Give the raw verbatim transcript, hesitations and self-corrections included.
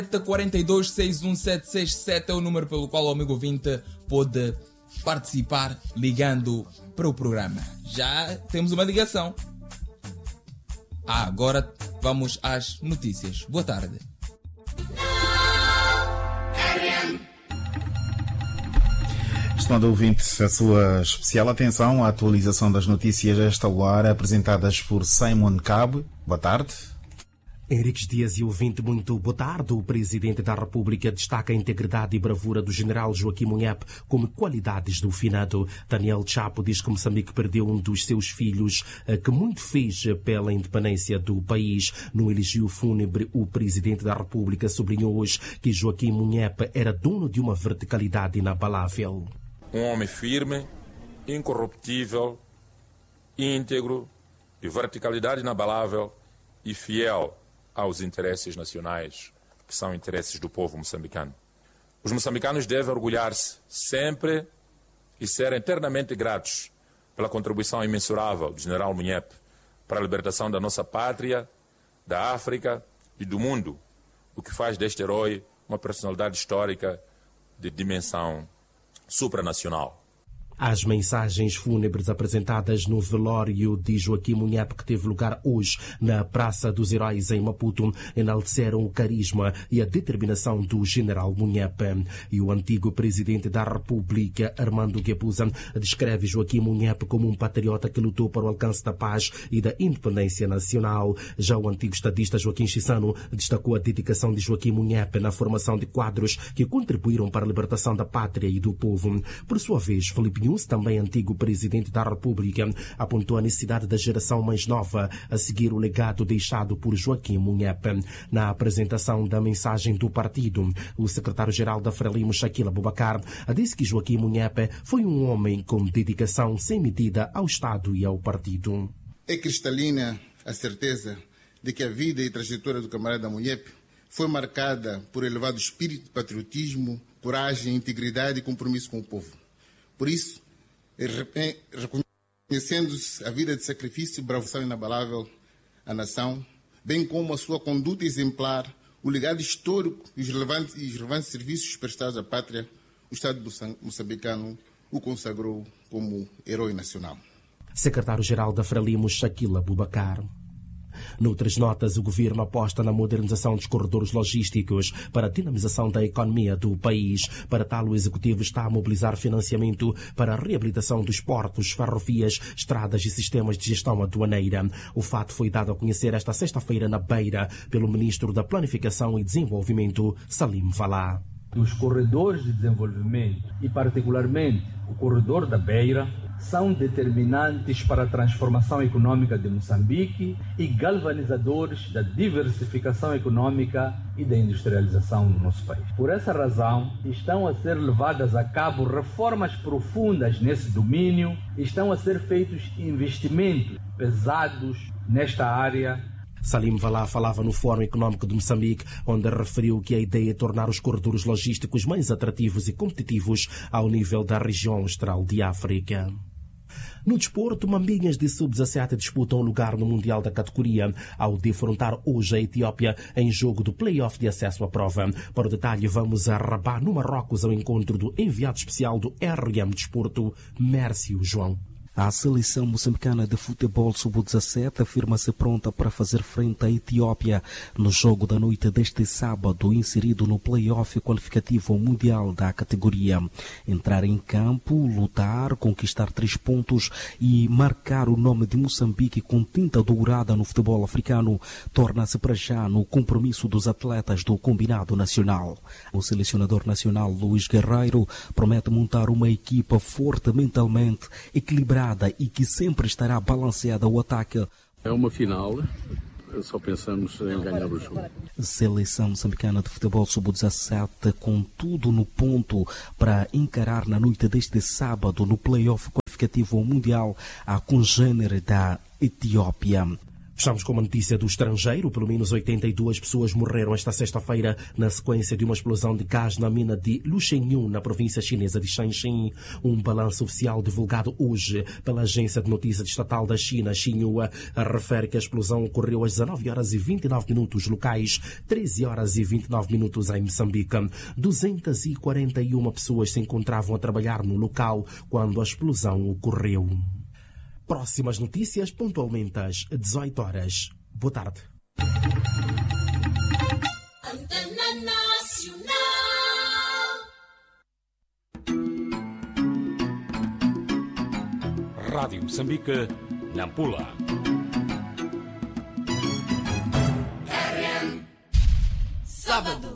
quatro dois seis um sete seis sete é o número pelo qual o amigo ouvinte pode participar ligando para o programa. Já temos uma ligação. Ah, agora vamos às notícias. Boa tarde. Estimado ouvinte, a sua especial atenção à atualização das notícias a esta hora, apresentadas por Simon Cabo. Boa tarde. Henriques Dias e ouvinte, muito boa tarde. O Presidente da República destaca a integridade e bravura do general Joaquim Munhep como qualidades do finado. Daniel Chapo diz que Moçambique perdeu um dos seus filhos, que muito fez pela independência do país. No elogio fúnebre, o Presidente da República sublinhou hoje que Joaquim Munhep era dono de uma verticalidade inabalável. Um homem firme, incorruptível, íntegro, de verticalidade inabalável e fiel aos interesses nacionais, que são interesses do povo moçambicano. Os moçambicanos devem orgulhar-se sempre e ser eternamente gratos pela contribuição imensurável do general Munhep para a libertação da nossa pátria, da África e do mundo, o que faz deste herói uma personalidade histórica de dimensão supranacional. As mensagens fúnebres apresentadas no velório de Joaquim Munhep, que teve lugar hoje na Praça dos Heróis em Maputo, enalteceram o carisma e a determinação do general Munhep. E o antigo presidente da República, Armando Guebuza, descreve Joaquim Munhep como um patriota que lutou para o alcance da paz e da independência nacional. Já o antigo estadista Joaquim Chissano destacou a dedicação de Joaquim Munhep na formação de quadros que contribuíram para a libertação da pátria e do povo. Por sua vez, Felipe também antigo presidente da República, apontou a necessidade da geração mais nova a seguir o legado deixado por Joaquim Munhep. Na apresentação da mensagem do partido, o secretário-geral da Frelimo, Shaquille Abubakar, disse que Joaquim Munhep foi um homem com dedicação sem medida ao Estado e ao partido. É cristalina a certeza de que a vida e trajetória do camarada Munhep foi marcada por elevado espírito de patriotismo, coragem, integridade e compromisso com o povo. Por isso, reconhecendo-se a vida de sacrifício e bravura inabalável à nação, bem como a sua conduta exemplar, o legado histórico e os relevantes, e os relevantes serviços prestados à pátria, o Estado moçambicano o consagrou como herói nacional. Secretário-geral da Frelimo, Shaquille Abubakar. Noutras notas, o governo aposta na modernização dos corredores logísticos para a dinamização da economia do país. Para tal, o executivo está a mobilizar financiamento para a reabilitação dos portos, ferrovias, estradas e sistemas de gestão aduaneira. O fato foi dado a conhecer esta sexta-feira na Beira pelo ministro da Planificação e Desenvolvimento, Salim Valá. Os corredores de desenvolvimento e particularmente o corredor da Beira são determinantes para a transformação econômica de Moçambique e galvanizadores da diversificação econômica e da industrialização do nosso país. Por essa razão, estão a ser levadas a cabo reformas profundas nesse domínio, estão a ser feitos investimentos pesados nesta área. Salim Valá falava no Fórum Econômico de Moçambique, onde referiu que a ideia é tornar os corredores logísticos mais atrativos e competitivos ao nível da região austral de África. No desporto, Mambinhas de sub dezassete disputam um lugar no Mundial da categoria ao defrontar hoje a Etiópia em jogo do play-off de acesso à prova. Para o detalhe, vamos a Rabat, no Marrocos, ao encontro do enviado especial do R M Desporto, Mércio João. A seleção moçambicana de futebol sub dezassete afirma-se pronta para fazer frente à Etiópia no jogo da noite deste sábado, inserido no play-off qualificativo mundial da categoria. Entrar em campo, lutar, conquistar três pontos e marcar o nome de Moçambique com tinta dourada no futebol africano torna-se para já no compromisso dos atletas do combinado nacional. O selecionador nacional Luís Guerreiro promete montar uma equipa forte mentalmente, equilibrada e que sempre estará balanceada ao ataque. É uma final, só pensamos em ganhar o jogo. Seleção moçambicana de futebol sub dezassete com tudo no ponto para encarar na noite deste sábado no play-off qualificativo mundial a congênere da Etiópia. Fechamos com uma notícia do estrangeiro. Pelo menos oitenta e duas pessoas morreram esta sexta-feira na sequência de uma explosão de gás na mina de Luxenyu, na província chinesa de Shanxi. Um balanço oficial divulgado hoje pela agência de notícias estatal da China, Xinhua, refere que a explosão ocorreu às dezanove horas e vinte e nove minutos locais, treze horas e vinte e nove minutos em Moçambique. duzentas e quarenta e uma pessoas se encontravam a trabalhar no local quando a explosão ocorreu. Próximas notícias, pontualmente às dezoito horas. Boa tarde. Antena Nacional. Rádio Moçambique, Nampula. Sábado.